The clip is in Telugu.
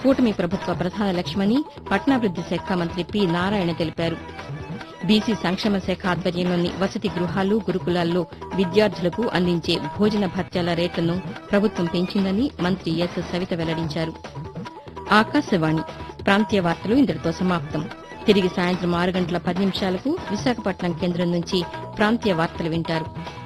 కూటమి ప్రభుత్వ ప్రధాన లక్ష్యమని పట్టణాభివృద్ది శాఖ మంత్రి పి నారాయణ తెలిపారు. బీసీ సంక్షేమ శాఖ ఆధ్వర్యంలోని వసతి గృహాలు, గురుకులాల్లో విద్యార్థులకు అందించే భోజన భత్యాల రేట్లను ప్రభుత్వం పెంచిందని మంత్రి ఎస్ సవిత వెల్లడించారు. ఆకాశవాణి ప్రాంతీయ వార్తలు ఇంతటితో సమాప్తం. తిరిగి సాయంత్రం 6 గంటల 10 నిమిషాలకు విశాఖపట్నం కేంద్రం నుంచి ప్రాంతీయ వార్తలు వింటారు.